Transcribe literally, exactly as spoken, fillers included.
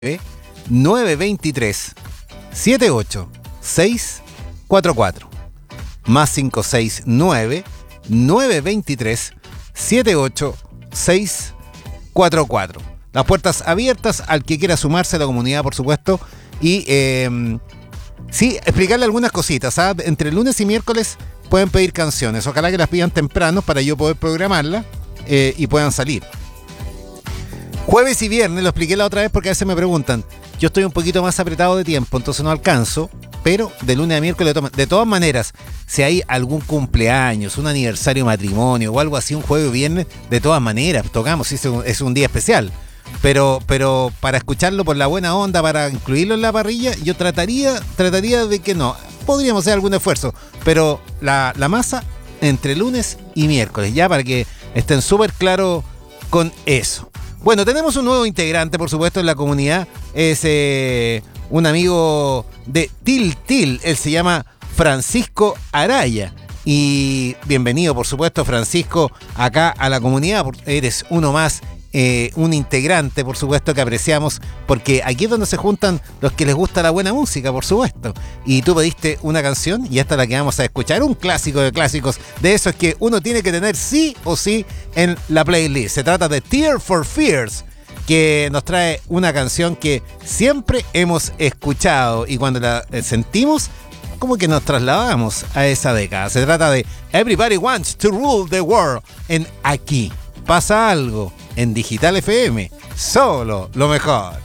nueve dos tres, siete ocho seis cuatro cuatro. Más cinco seis nueve, nueve dos tres, siete ocho seis cuatro cuatro. Las puertas abiertas al que quiera sumarse a la comunidad, por supuesto. Y eh, sí, explicarle algunas cositas, ¿sabes? Entre lunes y miércoles pueden pedir canciones. Ojalá que las pidan temprano para yo poder programarlas eh, y puedan salir. Jueves y viernes, lo expliqué la otra vez porque a veces me preguntan. Yo estoy un poquito más apretado de tiempo, entonces no alcanzo. Pero de lunes a miércoles, de todas maneras, si hay algún cumpleaños, un aniversario, matrimonio o algo así, un jueves o viernes, de todas maneras, tocamos, es un, es un día especial. Pero, pero para escucharlo por la buena onda, para incluirlo en la parrilla, yo trataría, trataría de que no. Podríamos hacer algún esfuerzo, pero la, la masa entre lunes y miércoles, ya para que estén súper claros con eso. Bueno, tenemos un nuevo integrante, por supuesto, en la comunidad. Es eh, un amigo de Til Til. Él se llama Francisco Araya. Y bienvenido, por supuesto, Francisco, acá a la comunidad. Eres uno más, eh, un integrante, por supuesto, que apreciamos. Porque aquí es donde se juntan los que les gusta la buena música, por supuesto. Y tú pediste una canción y esta es la que vamos a escuchar. Un clásico de clásicos. De esos que uno tiene que tener sí o sí en la playlist. Se trata de Tears for Fears, que nos trae una canción que siempre hemos escuchado y cuando la sentimos, como que nos trasladamos a esa década. Se trata de Everybody Wants to Rule the World. En Aquí Pasa Algo, en Digital F M. Solo lo mejor.